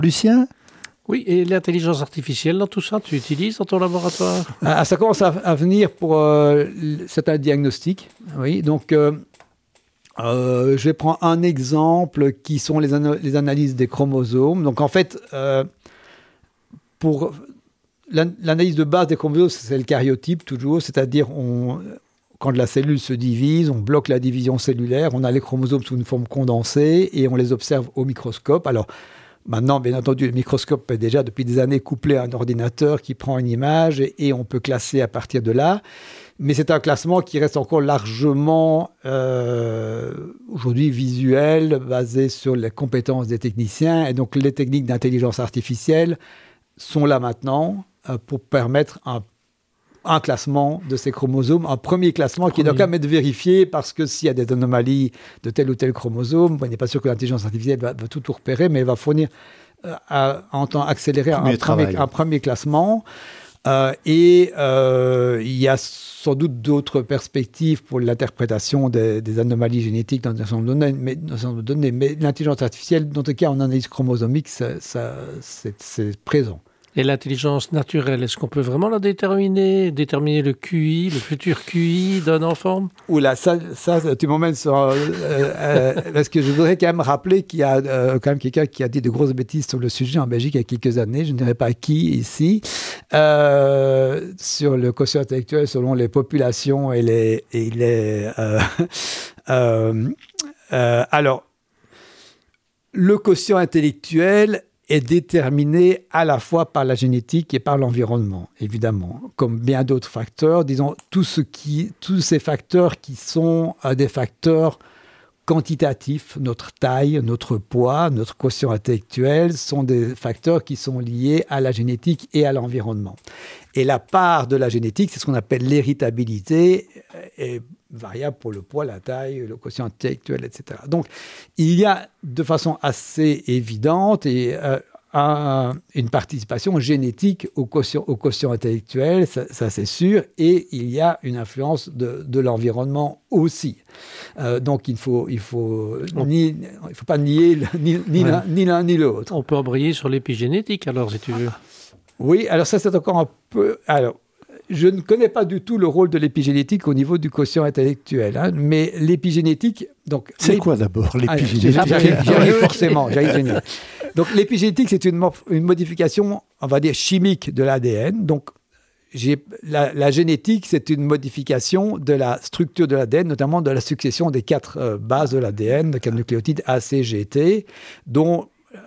Lucien ? Oui, et l'intelligence artificielle dans tout ça, tu utilises dans ton laboratoire ? Ça commence à venir pour certains diagnostics. Oui, donc je vais prendre un exemple qui sont les analyses des chromosomes. Donc en fait, pour l'analyse de base des chromosomes, c'est le karyotype toujours, c'est-à-dire quand la cellule se divise, on bloque la division cellulaire, on a les chromosomes sous une forme condensée et on les observe au microscope. Alors, maintenant, bien entendu, le microscope est déjà depuis des années couplé à un ordinateur qui prend une image et on peut classer à partir de là. Mais c'est un classement qui reste encore largement, aujourd'hui, visuel, basé sur les compétences des techniciens. Et donc, les techniques d'intelligence artificielle sont là maintenant pour permettre un classement de ces chromosomes, un premier classement qui doit quand même être vérifié parce que s'il y a des anomalies de tel ou tel chromosome, on n'est pas sûr que l'intelligence artificielle va tout repérer, mais elle va fournir en temps accéléré un premier classement. Il y a sans doute d'autres perspectives pour l'interprétation des anomalies génétiques dans un certain nombre de données, mais l'intelligence artificielle, dans tout cas en analyse chromosomique, c'est présent. Et l'intelligence naturelle, est-ce qu'on peut vraiment la déterminer le QI, le futur QI d'un enfant ? Oula, ça tu m'emmènes sur... parce que je voudrais quand même rappeler qu'il y a quand même quelqu'un qui a dit de grosses bêtises sur le sujet en Belgique il y a quelques années, je ne dirais pas qui ici, sur le quotient intellectuel selon les populations et les alors, le quotient intellectuel est déterminé à la fois par la génétique et par l'environnement, évidemment, comme bien d'autres facteurs. Disons, tous ces facteurs qui sont des facteurs quantitatifs, notre taille, notre poids, notre quotient intellectuel, sont des facteurs qui sont liés à la génétique et à l'environnement. Et la part de la génétique, c'est ce qu'on appelle l'héritabilité, est variable pour le poids, la taille, le quotient intellectuel, etc. Donc, il y a de façon assez évidente une participation génétique au quotient intellectuel, ça c'est sûr, et il y a une influence de l'environnement aussi. Donc, il ne faut pas nier ni l'un ni l'autre. On peut embrayer sur l'épigénétique, alors, si tu veux. Oui, alors ça, c'est encore un peu... Alors, je ne connais pas du tout le rôle de l'épigénétique au niveau du quotient intellectuel, mais l'épigénétique... Donc, c'est quoi d'abord l'épigénétique ? J'arrive forcément, j'arrive génial. Donc, l'épigénétique, c'est une modification, on va dire, chimique de l'ADN. Donc, la génétique, c'est une modification de la structure de l'ADN, notamment de la succession des 4 bases de l'ADN, de 4 nucléotides A, C, G, T, dont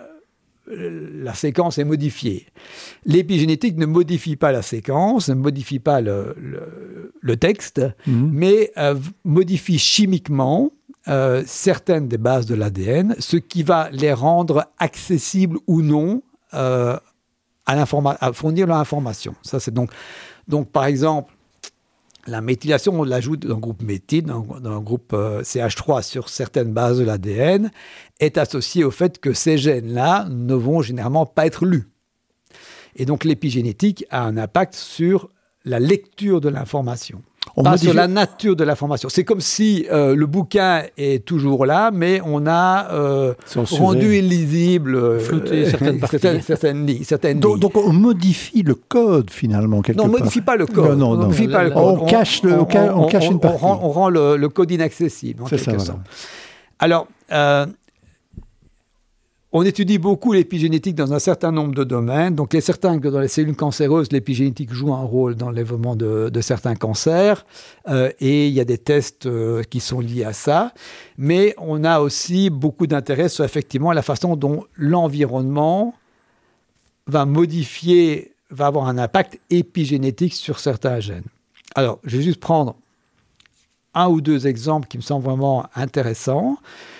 la séquence est modifiée. L'épigénétique ne modifie pas la séquence, ne modifie pas le texte, mais modifie chimiquement certaines des bases de l'ADN, ce qui va les rendre accessibles ou non à fournir l'information. Ça, c'est donc, par exemple, la méthylation, on l'ajoute dans le groupe méthyle, dans le groupe CH3 sur certaines bases de l'ADN, est associée au fait que ces gènes-là ne vont généralement pas être lus. Et donc l'épigénétique a un impact sur la lecture de l'information. Sur la nature de l'information. C'est comme si le bouquin est toujours là, mais on a rendu illisible certaines lignes. Donc on modifie le code finalement quelque part. Non, on ne modifie pas le code. On cache une partie. On rend le code inaccessible en quelque sorte. Alors, on étudie beaucoup l'épigénétique dans un certain nombre de domaines. Donc, il est certain que dans les cellules cancéreuses, l'épigénétique joue un rôle dans le développement de certains cancers. Et il y a des tests qui sont liés à ça. Mais on a aussi beaucoup d'intérêt sur effectivement la façon dont l'environnement va avoir un impact épigénétique sur certains gènes. Alors, je vais juste prendre 1 ou 2 exemples qui me semblent vraiment intéressants.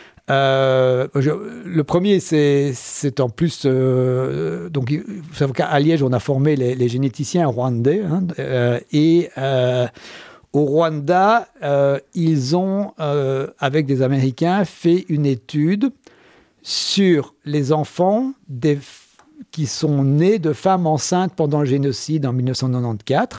Le premier, c'est en plus... donc, vous savez qu'à Liège, on a formé les généticiens rwandais. Au Rwanda, ils ont, avec des Américains, fait une étude sur les enfants qui sont nés de femmes enceintes pendant le génocide en 1994.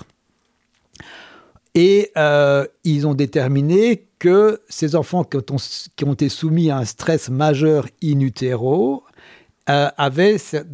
Et ils ont déterminé que ces enfants qui ont été soumis à un stress majeur in utero avait